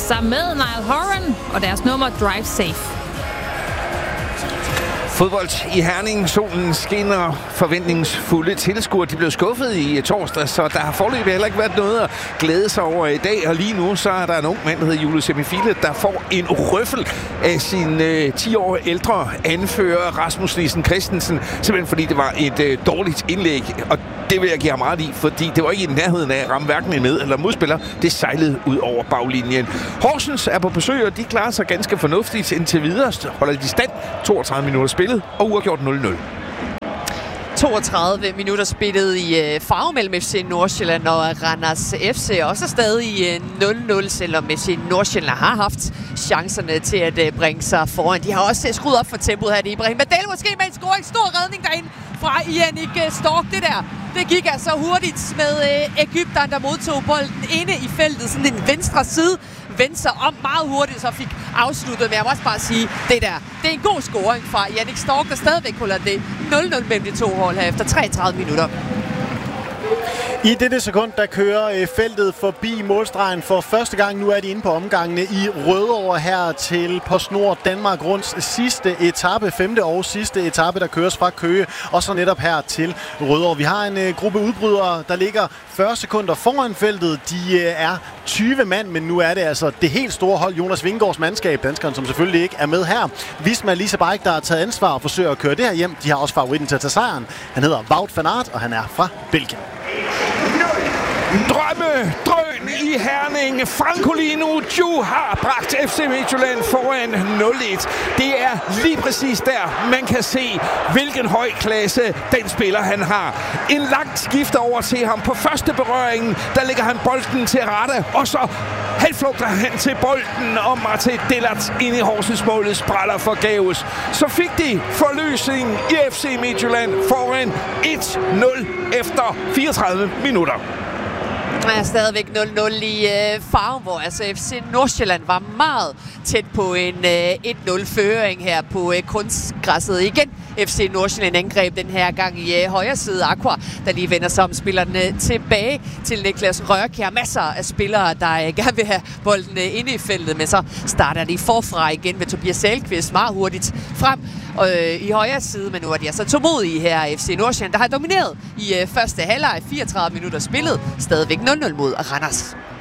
sammen med Niall Horan og deres nummer Drive Safe. Fodbold i Herning. Solen skinner, forventningsfulde tilskuere. De blev skuffet i torsdag, så der har foreløbig heller ikke været noget at glæde sig over i dag. Og lige nu så er der en ung mand, der hedder Julius Emifile, der får en røffel af sin 10 år ældre anfører Rasmus Nielsen Christensen. Simpelthen fordi det var et dårligt indlæg. Og det vil jeg give ham ret i, fordi det var ikke i nærheden af at ramme hverken en med- eller modspiller. Det sejlede ud over baglinjen. Horsens er på besøg, og de klarer sig ganske fornuftigt indtil videre. Holder de stand. 32 minutter spillet og uafgjort 0-0. 32 minutter spillet i farve mellem FC Nordsjælland og Randers FC. Også stadig 0-0, selvom FC Nordsjælland har haft chancerne til at bringe sig foran. De har også skruet op for tempoet her. Det er Ibrahim Badel måske med en scoring. Stor redning derinde fra Yannick Stork. Det gik altså hurtigt med Egypteren, der modtog bolden inde i feltet. Sådan en venstre side. Vendte sig om meget hurtigt, så fik afsluttet. Men jeg må også bare sige, det er en god scoring fra Yannick Stork, der stadigvæk holder det 0-0 mellem de to hold her efter 33 minutter. I dette sekund, der kører feltet forbi målstregen for første gang. Nu er de inde på omgangene i Rødovre her til PostNord Danmark Runds sidste etape, 5. og sidste etape, der køres fra Køge, og så netop her til Rødovre. Vi har en gruppe udbrydere, der ligger 40 sekunder foran feltet. De er 20 mand, men nu er det altså det helt store hold, Jonas Vingegaards mandskab, danskeren, som selvfølgelig ikke er med her. Visma Lise Bike, der har taget ansvar og forsøger at køre det her hjem. De har også favoritten til at tage sejren. Han hedder Wout van Aert, og han er fra Belgien. Drøn i Herning. Francolino Ju har bragt FC Midtjylland foran 0-1. Det er lige præcis der, man kan se, hvilken høj klasse den spiller han har. En langt skift over til ham. På første berøring, der lægger han bolden til rette, og så halvflugter han til bolden, og Martin Dillert ind i Horsens-målet spræller forgæves. Så fik de forløsning i FC Midtjylland foran 1-0 efter 34 minutter. Der er stadigvæk 0-0 i farven, hvor altså FC Nordsjælland var meget tæt på en 1-0-føring her på kunstgræsset. Igen FC Nordsjælland angreb den her gang i højre side. Aqua, der lige vender sig om spillerne tilbage til Niklas Rørkjær. Masser af spillere, der gerne vil have bolden inde i feltet, men så starter de forfra igen ved Tobias Salkvist meget hurtigt frem i højre side, men nu er de altså tålmodige her FC Nordsjælland, der har domineret i første halvleg, 34 minutter spillet, stadigvæk 0-0 mod Randers.